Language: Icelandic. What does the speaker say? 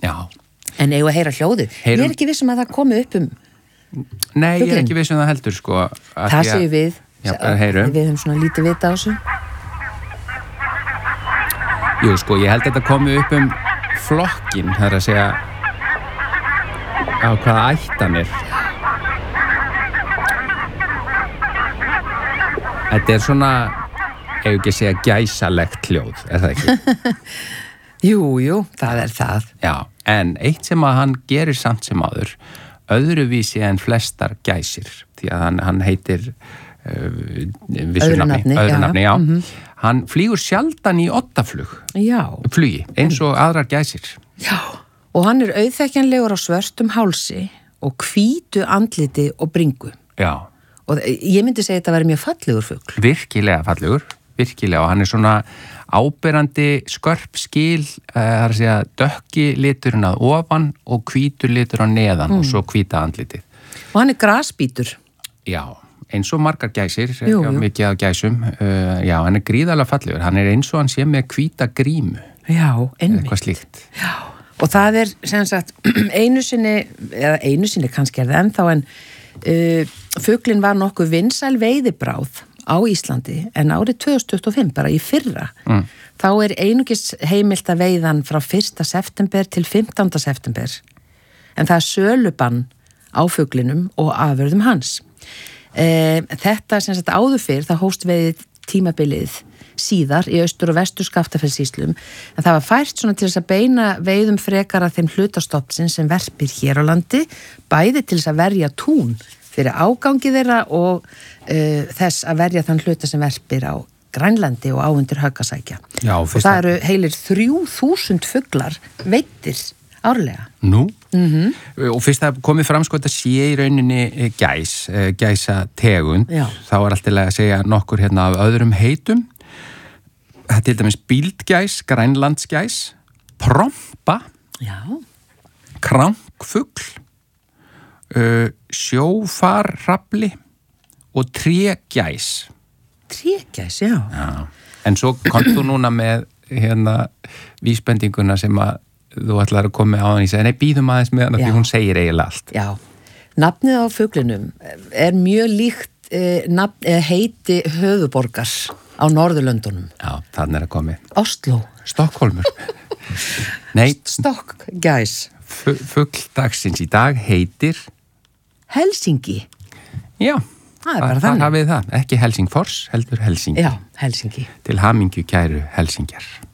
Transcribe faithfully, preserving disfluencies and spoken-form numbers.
Já. En eigum að heyra hljóðið. Heyrum. Ég er ekki vissum að það komi upp um Nei, fuglinn. Ég er ekki vissum það heldur, sko. Það séu við. Já, heyrum. Við höfum svona lítið vita á þessu. Jú, sko, ég held að þetta komi upp um flokkin, það er að segja á hvaða ættan er. Þetta er svona, ef ekki að segja gæsalegt hljóð, er það ekki? Jú, jú, það er það. Já, en eitt sem að hann gerir samt sem áður, öðruvísi en flestar gæsir, því að hann, hann heitir uh, vissu öðru nafni, nafni, öðru já. nafni, já. Mm-hmm. Hann flýgur sjaldan í oddaflug, já. flugi, eins og aðrar gæsir. Já, og hann er auðþekkjanlegur á svörtum hálsi og hvítu andliti og bringu. Já. Og ég myndi segja að þetta væri mjög fallegur fugl. Virkilega fallegur, virkilega, og hann er svona áberandi skörp skil, það er að segja dökki liturinn að ofan og hvítur litur á neðan mm. og svo hvíta andlitið. Og hann er grasbítur. Já, eins og margar gæsir, jú, jú. mikið af gæsum, uh, já, hann er gríðarlega fallegur, hann er eins og hann sé með hvíta grímu. Já, einmitt. Eitthvað slíkt. Já, og það er sem sagt einu sinni, eða einu sinni kannski er það ennþá en uh, fuglinn var nokkuð vinsæl veiðibráð á Íslandi en árið tvö þúsund tuttugu og fimm, bara í fyrra, mm. þá er einungis heimilt að veiðan frá fyrsta september til fimmtánda september. En það er sölubann á fuglinum og afurðum hans. E, þetta sem sagt áður fyrr, það hóst veiðið tímabilið síðar í austur- og vestur Skaftafellssýslum, en það var fært svona til þess að beina veiðum frekar að þeim hlutastofnsins sem verpir hér á landi, bæði til þess að verja tún fyrir ágangi þeirra og uh, þess að verja þann hluta sem verpir á Grænlandi og á undir Höggasækja. Já, og það eru heilir þrjú þúsund fuglar veiddir árlega. Nú? Mm-hmm. Og fyrst að komið fram sko þetta sé í rauninni gæs, gæsa tegund, Já. þá er alltaf að segja nokkur hérna af öðrum heitum. Það er til dæmis bíldgæs, grænlandsgæs, prompa, Já. krankfugl, uh, sjófarrafli og trégæs. Trégæs, já. Já. En svo komst þú núna með hérna vísbendinguna sem að þú ætlar að koma á hann í segja, nei, býðum aðeins með hann því hún segir eiginlega allt. Já, nafnið á fuglinum er mjög líkt eh, nafn, eh, heiti höfuborgar á Norðurlöndunum. Já, þannig er að komi. Oslo. Stokkólmur. Nei, Stokkgæs. fugl dagsins í dag heitir Helsingi. Já, það er bara það þannig. hafið það, ekki Helsingfors, heldur Helsingi. Já, Helsingi. Til hamingju kæru Helsingjar.